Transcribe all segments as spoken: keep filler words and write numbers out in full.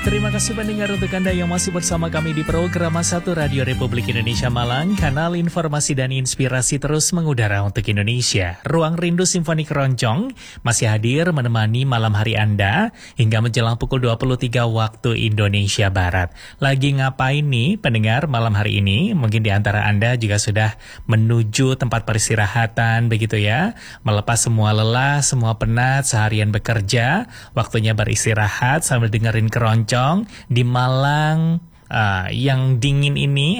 Terima kasih pendengar untuk Anda yang masih bersama kami di program satu Radio Republik Indonesia Malang, kanal informasi dan inspirasi terus mengudara untuk Indonesia. Ruang Rindu Simfoni Keroncong masih hadir menemani malam hari Anda hingga menjelang pukul dua puluh tiga waktu Indonesia Barat. Lagi ngapain nih pendengar malam hari ini? Mungkin di antara Anda juga sudah menuju tempat peristirahatan begitu ya, melepas semua lelah, semua penat seharian bekerja, waktunya beristirahat sambil dengerin keroncong di Malang uh, yang dingin ini.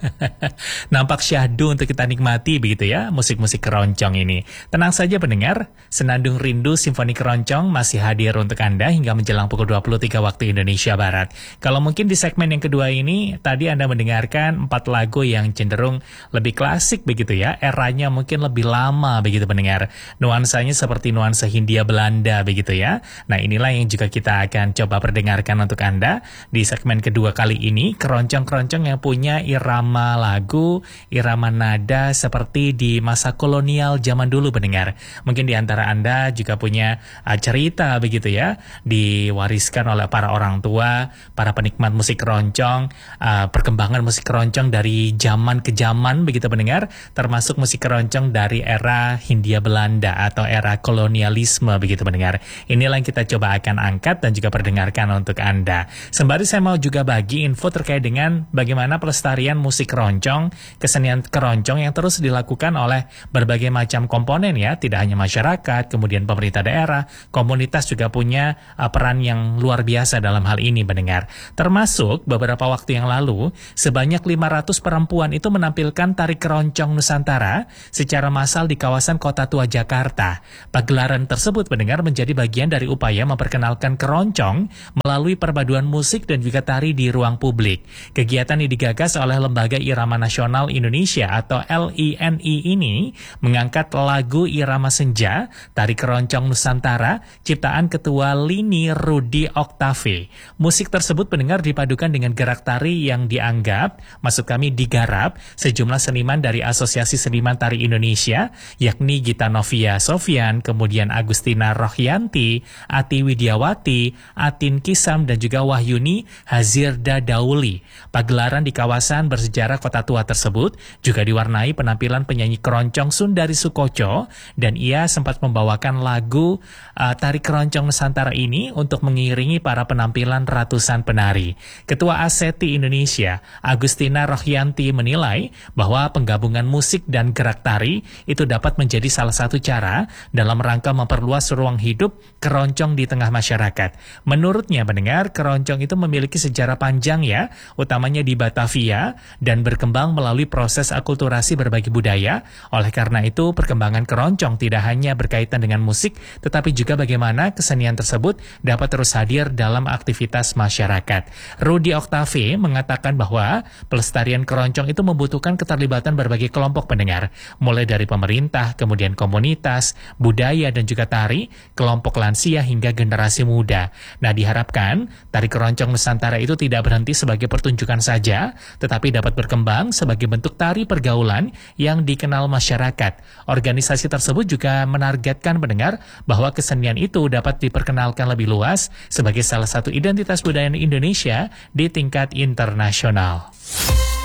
Nampak syahdu untuk kita nikmati begitu ya, musik-musik keroncong ini. Tenang saja pendengar, Senandung Rindu Simfoni Keroncong masih hadir untuk Anda hingga menjelang pukul dua puluh tiga waktu Indonesia Barat. Kalau mungkin di segmen yang kedua ini tadi Anda mendengarkan empat lagu yang cenderung lebih klasik begitu ya, eranya mungkin lebih lama begitu pendengar. Nuansanya seperti nuansa Hindia Belanda begitu ya. Nah, inilah yang juga kita akan coba perdengarkan untuk Anda di segmen kedua kali ini, keroncong-keroncong yang punya irama lagu, irama nada seperti di masa kolonial zaman dulu pendengar. Mungkin di antara Anda juga punya uh, cerita begitu ya, diwariskan oleh para orang tua, para penikmat musik keroncong, uh, perkembangan musik keroncong dari zaman ke zaman begitu pendengar, termasuk musik keroncong dari era Hindia Belanda atau era kolonialisme begitu pendengar. Inilah yang kita coba akan angkat dan juga perdengarkan untuk Anda. Sembari saya mau juga bagi info terkait dengan bagaimana pelestarian musik keroncong, kesenian keroncong yang terus dilakukan oleh berbagai macam komponen ya, tidak hanya masyarakat, kemudian pemerintah daerah, komunitas juga punya uh, peran yang luar biasa dalam hal ini pendengar. Termasuk beberapa waktu yang lalu, sebanyak lima ratus perempuan itu menampilkan tari keroncong Nusantara secara massal di kawasan Kota Tua Jakarta. Pagelaran tersebut pendengar menjadi bagian dari upaya memperkenalkan keroncong melalui perpaduan musik dan juga tari di ruang publik. Kegiatan ini digagas oleh Lembaga Irama Nasional Indonesia atau L I N I ini mengangkat lagu Irama Senja, tari keroncong Nusantara, ciptaan Ketua Lini Rudi Oktave. Musik tersebut pendengar dipadukan dengan gerak tari yang dianggap, maksud kami digarap, sejumlah seniman dari Asosiasi Seniman Tari Indonesia, yakni Gita Novia Sofyan, kemudian Agustina Rohyanti, Ati Widiawati, Atin Kisam, dan juga Wahyuni Hazirda Dauli. Pagelaran di kawasan bersejarah Kota Tua tersebut juga diwarnai penampilan penyanyi keroncong Sundari Sukoco, dan ia sempat membawakan lagu uh, tari keroncong Nusantara ini untuk mengiringi para penampilan ratusan penari. Ketua Aseti Indonesia, Agustina Rohyanti, menilai bahwa penggabungan musik dan gerak tari itu dapat menjadi salah satu cara dalam rangka memperluas ruang hidup keroncong di tengah masyarakat. Menurutnya pendengar, keroncong itu memiliki sejarah panjang ya, utamanya di Batavia, dan berkembang melalui proses akulturasi berbagai budaya. Oleh karena itu, perkembangan keroncong tidak hanya berkaitan dengan musik, tetapi juga bagaimana kesenian tersebut dapat terus hadir dalam aktivitas masyarakat. Rudi Oktave mengatakan bahwa pelestarian keroncong itu membutuhkan keterlibatan berbagai kelompok pendengar, mulai dari pemerintah, kemudian komunitas, budaya, dan juga tari, kelompok lansia hingga generasi muda. Nah, diharapkan tari keroncong Nusantara itu tidak berhenti sebagai pertunjukan saja, tetapi dapat berkembang sebagai bentuk tari pergaulan yang dikenal masyarakat. Organisasi tersebut juga menargetkan pendengar bahwa kesenian itu dapat diperkenalkan lebih luas sebagai salah satu identitas budaya Indonesia di tingkat internasional.